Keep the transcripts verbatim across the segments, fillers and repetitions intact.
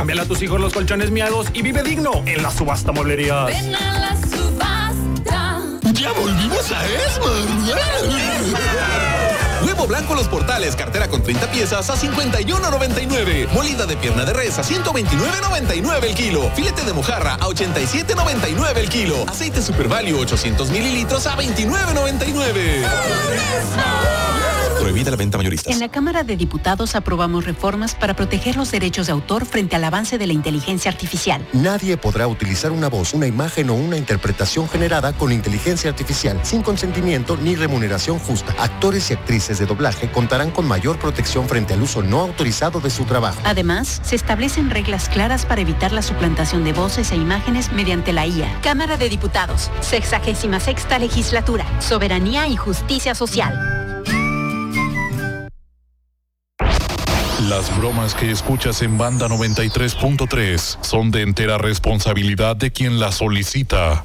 Cámbiale a tus hijos los colchones miados y vive digno en la Subasta Mueblerías. Ven a la subasta. ¡Ya volvimos a Esmar! Huevo blanco Los Portales, cartera con treinta piezas a cincuenta y uno noventa y nueve. Molida de pierna de res a ciento veintinueve noventa y nueve el kilo. Filete de mojarra a ochenta y siete noventa y nueve el kilo. Aceite Super Value ochocientos mililitros a veintinueve noventa y nueve. Prohibida la venta mayoristas. En la Cámara de Diputados aprobamos reformas para proteger los derechos de autor frente al avance de la inteligencia artificial. Nadie podrá utilizar una voz, una imagen o una interpretación generada con inteligencia artificial sin consentimiento ni remuneración justa. Actores y actrices de doblaje contarán con mayor protección frente al uso no autorizado de su trabajo. Además, se establecen reglas claras para evitar la suplantación de voces e imágenes mediante la I A. Cámara de Diputados, sexagésima sexta legislatura, soberanía y justicia social. Las bromas que escuchas en Banda noventa y tres punto tres son de entera responsabilidad de quien las solicita.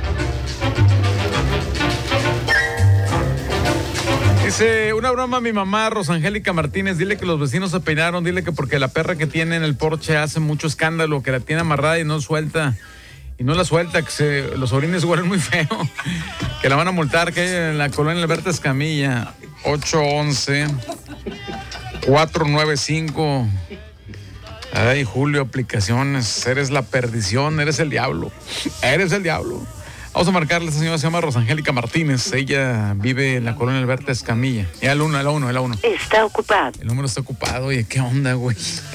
Dice, una broma a mi mamá, Rosangélica Martínez, dile que los vecinos se peinaron, dile que porque la perra que tiene en el porche hace mucho escándalo, que la tiene amarrada y no suelta, y no la suelta, que se, los orines huelen muy feo, que la van a multar, que hay en la colonia Alberta Escamilla, ocho once cuatro nueve cinco. Ay, Julio, aplicaciones, eres la perdición, eres el diablo, eres el diablo. Vamos a marcarle, esta señora se llama Rosangélica Martínez, ella vive en la colonia Alberta Escamilla. Ya el uno, el uno, el uno. Está ocupado. El número está ocupado, oye, ¿qué onda, güey?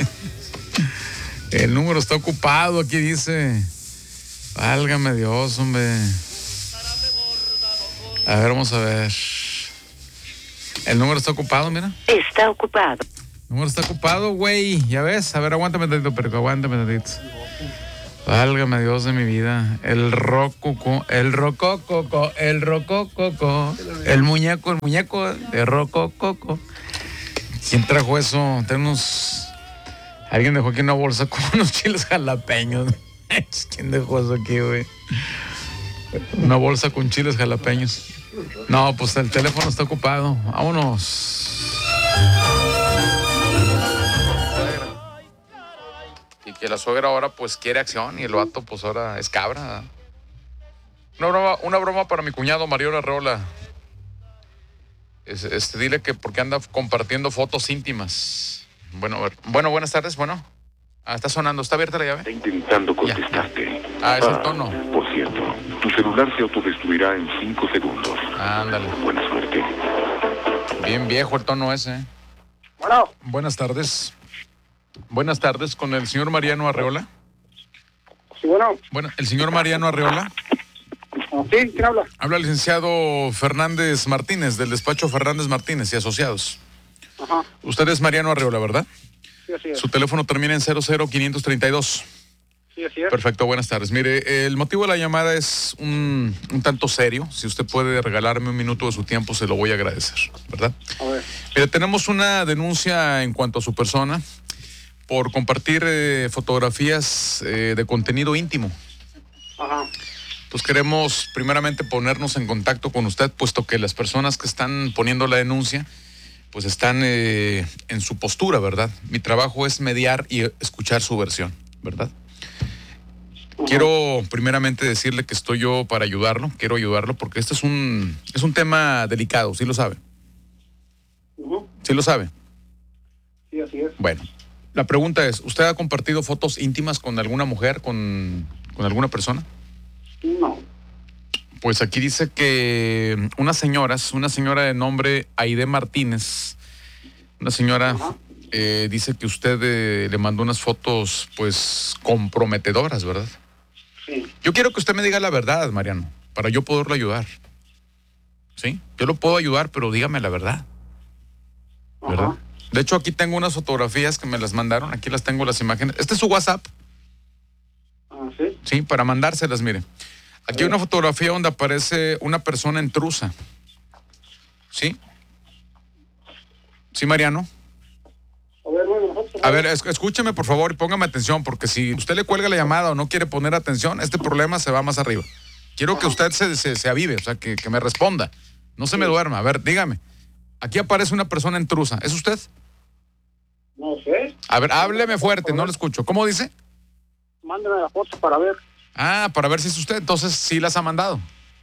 El número está ocupado, aquí dice. Válgame Dios, hombre. A ver, vamos a ver. El número está ocupado, mira. Está ocupado. El número está ocupado, güey. Ya ves. A ver, aguántame tantito, pero aguántame tantito. Válgame Dios de mi vida. El rococo, el rocococo, el rocococo. El muñeco, el muñeco de rocococo. ¿Quién trajo eso? Tenemos... Alguien dejó aquí una bolsa con unos chiles jalapeños. ¿Quién dejó eso aquí, güey? Una bolsa con chiles jalapeños. No, pues el teléfono está ocupado. Vámonos. Y que la suegra ahora pues quiere acción y el vato pues ahora es cabra. Una broma, una broma para mi cuñado Mario Arreola. Es, este, dile que porque anda compartiendo fotos íntimas. Bueno, a ver. Bueno, buenas tardes, bueno. Ah, está sonando, ¿está abierta la llave? Está intentando contestarte. Ya. Ah, es el tono. Por cierto, tu celular se autodestruirá en cinco segundos. Ándale. Buena suerte. Bien viejo el tono ese. Bueno. Buenas tardes. Buenas tardes, con el señor Mariano Arreola. Sí, bueno. Bueno, el señor Mariano Arreola. Sí, ¿quién habla? Habla el licenciado Fernández Martínez, del despacho Fernández Martínez y Asociados. Ajá. Usted es Mariano Arreola, ¿verdad? Sí, así es. Su teléfono termina en cero cero quinientos treinta y dos. Sí, así es. Perfecto, buenas tardes. Mire, el motivo de la llamada es un, un tanto serio. Si usted puede regalarme un minuto de su tiempo, se lo voy a agradecer, ¿verdad? A ver. Mire, tenemos una denuncia en cuanto a su persona por compartir eh, fotografías eh, de contenido íntimo. Ajá. Pues queremos primeramente ponernos en contacto con usted, puesto que las personas que están poniendo la denuncia pues están eh, en su postura, ¿verdad? Mi trabajo es mediar y escuchar su versión, ¿verdad? Uh-huh. Quiero primeramente decirle que estoy yo para ayudarlo, quiero ayudarlo porque este es un, es un tema delicado, ¿sí lo sabe? Uh-huh. ¿Sí lo sabe? Sí, así es. Bueno, la pregunta es, ¿usted ha compartido fotos íntimas con alguna mujer, con, con alguna persona? No. Pues aquí dice que unas señoras, una señora de nombre Aide Martínez, una señora eh, dice que usted eh, le mandó unas fotos pues comprometedoras, ¿verdad? Sí. Yo quiero que usted me diga la verdad, Mariano, para yo poderlo ayudar. ¿Sí? Yo lo puedo ayudar, pero dígame la verdad. ¿Verdad? Ajá. De hecho, aquí tengo unas fotografías que me las mandaron, aquí las tengo las imágenes. Este es su WhatsApp. Ah, sí. Sí, para mandárselas, mire. Aquí hay una fotografía donde aparece una persona intrusa. ¿Sí? ¿Sí, Mariano? A ver, bueno, A ver, es, escúcheme por favor y póngame atención, porque si usted le cuelga la llamada o no quiere poner atención, este problema se va más arriba. Quiero que usted se, se, se avive, o sea, que, que me responda. No se me duerma. A ver, dígame. Aquí aparece una persona intrusa. ¿Es usted? No sé. A ver, hábleme fuerte, no lo escucho. ¿Cómo dice? Mándeme la foto para ver. Ah, para ver si es usted. Entonces, sí las ha mandado.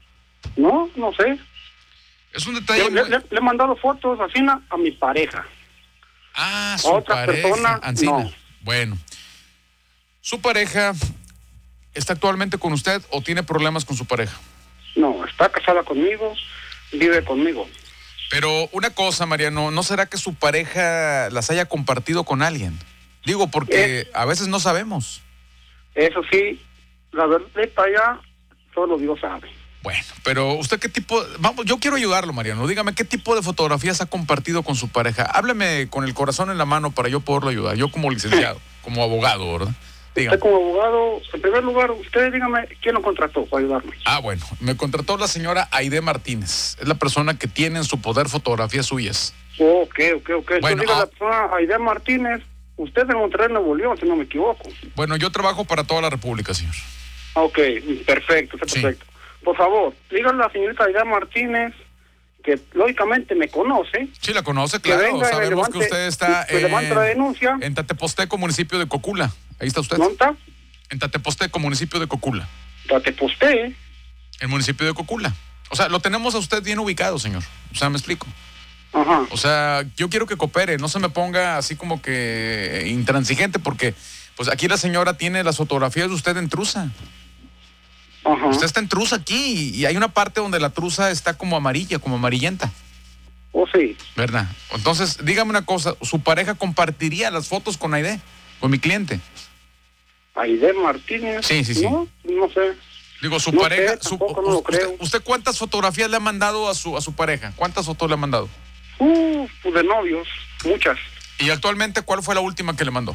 No, no sé. Es un detalle. Le, muy... le, le he mandado fotos así a, a mi pareja. Ah, su Otra pareja, persona, Ancina. no. Bueno. ¿Su pareja está actualmente con usted o tiene problemas con su pareja? No, está casada conmigo, vive conmigo. Pero una cosa, Mariano, ¿no será que su pareja las haya compartido con alguien? Digo, porque Eh. a veces no sabemos. Eso sí, la verdad está allá, solo Dios sabe. Bueno, pero usted qué tipo, vamos, yo quiero ayudarlo, Mariano, dígame qué tipo de fotografías ha compartido con su pareja. Hábleme con el corazón en la mano para yo poderlo ayudar, yo como licenciado, como abogado, ¿verdad? Dígame. Usted como abogado, en primer lugar, usted dígame quién lo contrató para ayudarme. Ah, bueno, me contrató la señora Aide Martínez, es la persona que tiene en su poder fotografías suyas. Ok, ok, ok. Bueno, Entonces diga ah, la persona Aide Martínez, usted de Monterrey, Nuevo León, si no me equivoco. Bueno, yo trabajo para toda la República, señor. Ok, perfecto, está Sí. perfecto. Por favor, díganle a la señorita Aide Martínez, que lógicamente me conoce. Sí, la conoce, Que claro. venga y me Sabemos levante- que usted está que levante la denuncia. en Tateposteco, municipio de Cocula. Ahí está usted. ¿Dónde está? En Tateposteco, municipio de Cocula. Te posté. El municipio de Cocula. O sea, lo tenemos a usted bien ubicado, señor. O sea, me explico. Ajá. O sea, yo quiero que coopere, no se me ponga así como que intransigente, porque pues aquí la señora tiene las fotografías de usted en trusa. Ajá. Usted está en trusa aquí y, y hay una parte donde la trusa está como amarilla, como amarillenta. Oh, sí. ¿Verdad? Entonces, dígame una cosa, ¿su pareja compartiría las fotos con Aide, con mi cliente? Aide Martínez. Sí, sí, sí. No, no sé. Digo, su No pareja, sé, su- tampoco no lo usted, creo. ¿usted cuántas fotografías le ha mandado a su a su pareja? ¿Cuántas fotos le ha mandado? Uh, pues de novios, muchas. Y actualmente, ¿cuál fue la última que le mandó?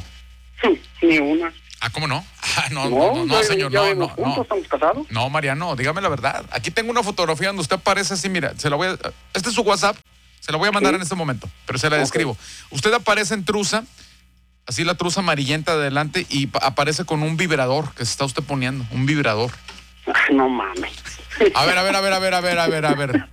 Ni una. Ah, ¿cómo no? Ah, no, No, no, no, no, ya- señor, ya no, vivimos no, juntos, no. estamos casados. No, Mariano, dígame la verdad. Aquí tengo una fotografía donde usted aparece así, mira, se la voy a... Este es su WhatsApp, se la voy a mandar Sí. en este momento, pero se la Ok. describo. Usted aparece en trusa, así la trusa amarillenta de adelante, y pa- aparece con un vibrador que se está usted poniendo, un vibrador. Ay, no mames. A ver, a ver, a ver, a ver, a ver, a ver, a ver.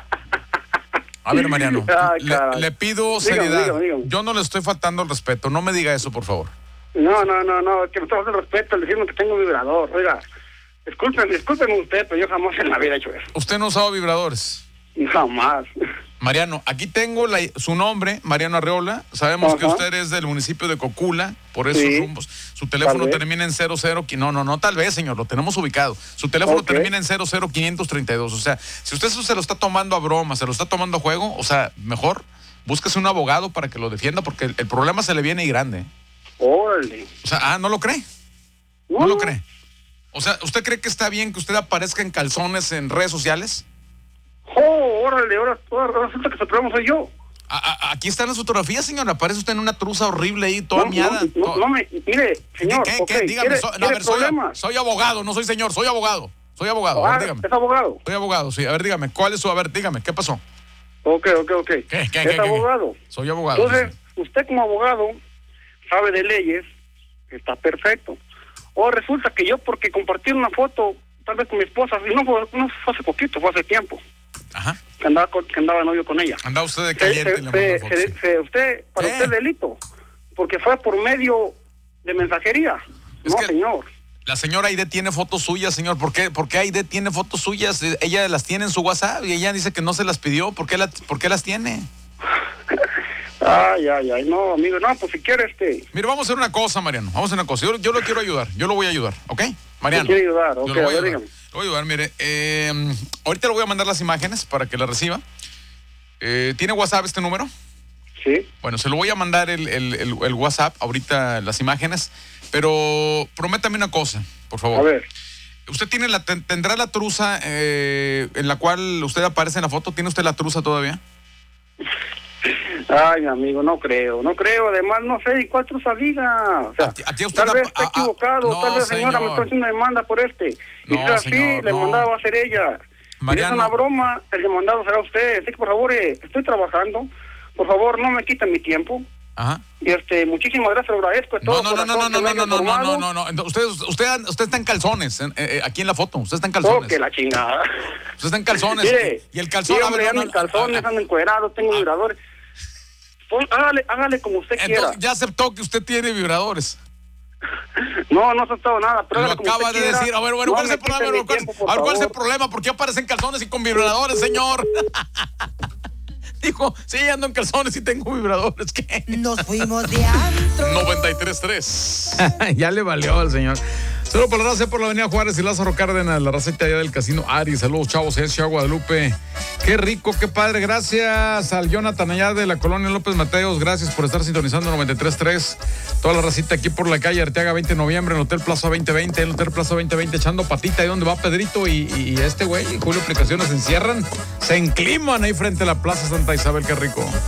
A ver, Mariano, Ay, le, caray. le pido Dígame, seriedad. dígame, dígame. Yo no le estoy faltando el respeto, no me diga eso, por favor. No, no, no, no, que me está faltando el respeto al decirme que tengo un vibrador. Oiga, disculpen, discúlpenme usted, pero yo jamás en la vida he hecho eso. ¿Usted no ha usado vibradores? Jamás. Mariano, aquí tengo la- su nombre, Mariano Arreola. Sabemos Ajá. que usted es del municipio de Cocula, por esos Sí. rumbos. Su teléfono Tal vez. termina en cero cero. qui- No, no, no, tal vez, señor, lo tenemos ubicado. Su teléfono Ok. termina en cero cero quinientos treinta y dos. O sea, si usted eso se lo está tomando a broma, se lo está tomando a juego, o sea, mejor búsquese un abogado para que lo defienda, porque el, el problema se le viene y grande. Órale. O sea, ah, ¿no lo cree? No, ¿No lo cree? O sea, ¿usted cree que está bien que usted aparezca en calzones en redes sociales? Oh, órale, ahora, ahora resulta que el problema soy yo. A- a- aquí están las fotografías, señor. Aparece usted en una truza horrible ahí, toda no, miada. no, no, toda- no me, mire, señor, ¿Qué, ok, qué? Dígame, ¿quiere, soy, no, a quiere ver, soy, problemas? soy abogado, no soy señor, soy abogado. Soy abogado, a Ah, ver, dígame. ¿es abogado? Soy abogado, sí. A ver, dígame, ¿cuál es su? A ver, dígame, ¿qué pasó? Ok, ok, ok. ¿Qué, qué, es qué, qué, abogado. qué? Soy abogado. Entonces, sí. usted como abogado sabe de leyes, está perfecto. O resulta que yo, porque compartí una foto, tal vez con mi esposa, y no fue, no fue hace poquito, fue hace tiempo, Ajá. que andaba, con- que andaba de novio con ella. Anda usted de Se- caliente se- y le se- manda fotos, se- sí. se- usted, para ¿Qué? usted delito, porque fue por medio de mensajería. Es no, que- señor. La señora Aide tiene fotos suyas, señor. ¿Por qué, ¿Por qué Aide tiene fotos suyas? Eh, Ella las tiene en su WhatsApp y ella dice que no se las pidió. ¿Por qué, la- por qué las tiene? Ay, ay, ay, no, amigo, no, pues si quiere, este, Mire, vamos a hacer una cosa, Mariano. Vamos a hacer una cosa. Yo, yo lo quiero ayudar. Yo lo voy a ayudar, ¿ok? Mariano. me quiere ayudar, ok, Yo lo voy a a ver, ayudar. dígame. Lo voy a ayudar, mire. eh, ahorita le voy a mandar las imágenes para que las reciba. Eh, ¿Tiene WhatsApp este número? Sí. Bueno, se lo voy a mandar el, el- el- el WhatsApp, ahorita las imágenes, pero prométame una cosa, por favor. A ver. ¿Usted tiene la, ten- tendrá la truza eh, en la cual usted aparece en la foto? ¿Tiene usted la truza todavía? Ay, mi amigo, no creo, no creo. Además, no sé ¿y cuál truza diga? O sea, ¿A ti- a ti usted tal la- vez está ah, ah, equivocado, no, tal vez, señora, me señor. está haciendo una demanda por este. Y No, si es así, señor, le no. mandado va a ser ella. Si Mariano. es una broma, el demandado será usted. Así que, por favor, eh, estoy trabajando. Por favor, no me quiten mi tiempo. Ajá. Y este, muchísimas gracias, lo agradezco. de todo No, no, no, no, corazón no, que no, me no, haya no, no, no, informado. no, no. Entonces, Usted, usted, usted está en calzones, en- eh, aquí en la foto. Usted está en Oh, calzones. que la chingada. Usted está en calzones. Mire, y el calzón, sí, a hombre, ver, ando no, en calzones, no, ando encuerado, tengo ah. vibradores. Pues, hágale, hágale como usted Entonces, quiera. ya aceptó que usted tiene vibradores. No, no he aceptado nada. Pero Lo hágale como acaba usted de quiera. decir. A ver, bueno, No ¿cuál es me el problema? quiten mi ¿Cuál, tiempo, por a ver, ¿cuál es el favor. problema? ¿Por qué aparecen calzones y con vibradores, señor? Dijo, sí, ando en calzones y tengo vibradores. ¿Qué? Nos fuimos de antro. noventa y tres punto tres. Ya le valió al señor. Saludos por la raza por la Avenida Juárez y Lázaro Cárdenas, la raceta allá del Casino Ari. Saludos, chavos, es Ciudad Guadalupe. Qué rico, qué padre. Gracias al Jonathan allá de la colonia López Mateos. Gracias por estar sintonizando noventa y tres punto tres. Toda la racita aquí por la calle Arteaga veinte de noviembre, en el Hotel Plaza veinte veinte, en el Hotel Plaza veinte veinte, echando patita ahí donde va Pedrito y, y, y este güey, Julio Aplicaciones, se encierran, se encliman ahí frente a la Plaza Santa Isabel. Qué rico.